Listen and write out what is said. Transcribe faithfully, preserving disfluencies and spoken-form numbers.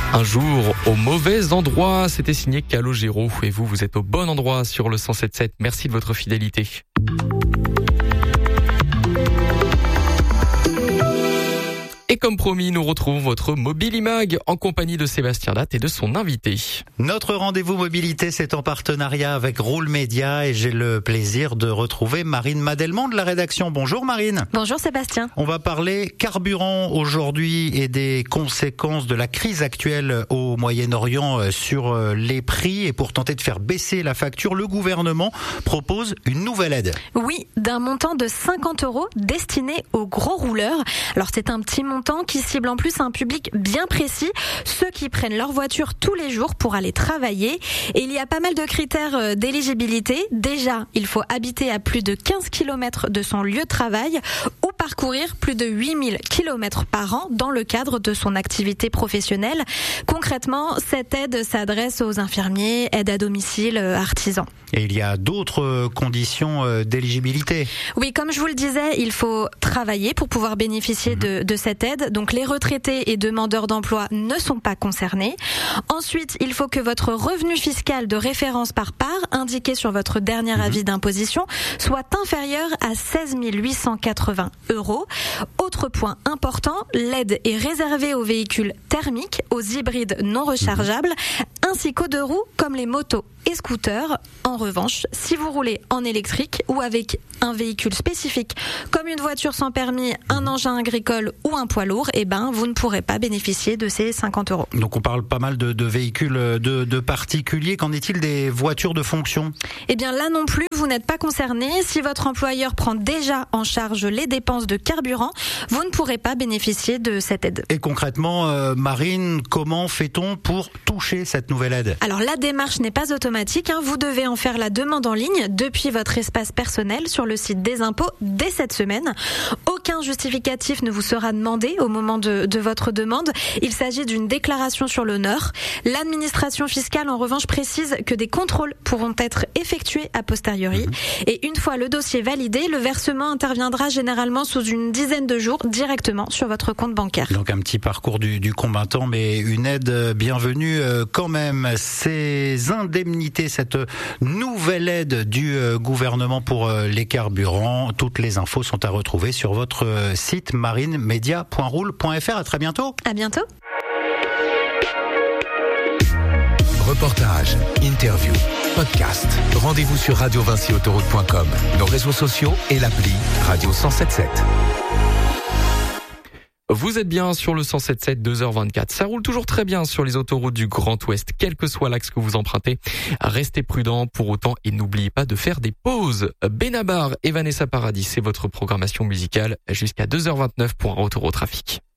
Un jour au mauvais endroit, c'était signé Calogero. Et vous, vous êtes au bon endroit sur le cent sept sept. Merci de votre fidélité. Et comme promis, nous retrouvons votre Mobilimag en compagnie de Sébastien Datte et de son invité. Notre rendez-vous mobilité, c'est en partenariat avec Roule Média et j'ai le plaisir de retrouver Marine Madelman de la rédaction. Bonjour Marine. Bonjour Sébastien. On va parler carburant aujourd'hui et des conséquences de la crise actuelle au Moyen-Orient sur les prix. Et pour tenter de faire baisser la facture, le gouvernement propose une nouvelle aide. Oui, d'un montant de cinquante euros destiné aux gros rouleurs. Alors c'est un petit montant qui cible en plus un public bien précis, ceux qui prennent leur voiture tous les jours pour aller travailler. Et il y a pas mal de critères d'éligibilité. Déjà, il faut habiter à plus de quinze kilomètres de son lieu de travail ou parcourir plus de huit mille kilomètres par an dans le cadre de son activité professionnelle. Concrètement, cette aide s'adresse aux infirmiers, aides à domicile, artisans. Et il y a d'autres conditions d'éligibilité. Oui, comme je vous le disais, il faut travailler pour pouvoir bénéficier mmh. de, de cette aide. Donc les retraités et demandeurs d'emploi ne sont pas concernés. Ensuite, il faut que votre revenu fiscal de référence par part, indiqué sur votre dernier mmh. avis d'imposition, soit inférieur à seize mille huit cent quatre-vingts euros. Autre point important, l'aide est réservée aux véhicules thermiques, aux hybrides non rechargeables, mmh. ainsi qu'aux deux roues comme les motos et scooters. En revanche, si vous roulez en électrique ou avec un véhicule spécifique comme une voiture sans permis, un engin agricole ou un poids lourd, eh ben, vous ne pourrez pas bénéficier de ces cinquante euros. Donc on parle pas mal de, de véhicules de, de particuliers. Qu'en est-il des voitures de fonction ? Eh bien là non plus, vous n'êtes pas concerné. Si votre employeur prend déjà en charge les dépenses de carburant, vous ne pourrez pas bénéficier de cette aide. Et concrètement, euh, Marine, comment fait-on pour toucher cette nouvelle aide ? Alors la démarche n'est pas automatique. Hein. Vous devez en faire la demande en ligne depuis votre espace personnel sur le site des impôts dès cette semaine. Aucun justificatif ne vous sera demandé au moment de, de votre demande. Il s'agit d'une déclaration sur l'honneur. L'administration fiscale, en revanche, précise que des contrôles pourront être effectués a posteriori. Mmh. Et une fois le dossier validé, le versement interviendra généralement sous une dizaine de jours directement sur votre compte bancaire. Donc un petit parcours du, du combattant, mais une aide bienvenue quand même. Ces indemnités, cette nouvelle aide du gouvernement pour les carburants, toutes les infos sont à retrouver sur votre site marinemedia point roule point f r. À très bientôt. À bientôt. Reportage, interview, podcast. Rendez-vous sur radio vinci autoroute point com, nos réseaux sociaux et l'appli Radio cent sept sept. Vous êtes bien sur le cent sept sept, deux heures vingt-quatre. Ça roule toujours très bien sur les autoroutes du Grand Ouest, quel que soit l'axe que vous empruntez. Restez prudents pour autant et n'oubliez pas de faire des pauses. Benabar et Vanessa Paradis, c'est votre programmation musicale jusqu'à deux heures vingt-neuf pour un retour au trafic.